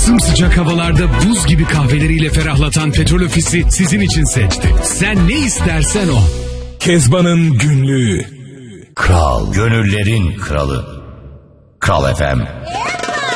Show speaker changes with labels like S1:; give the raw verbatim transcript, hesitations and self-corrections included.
S1: Sımsıcak havalarda buz gibi kahveleriyle ferahlatan Petrol Ofisi sizin için seçti. Sen ne istersen o.
S2: Kezban'ın günlüğü.
S3: Kral, gönüllerin kralı. Kral F M.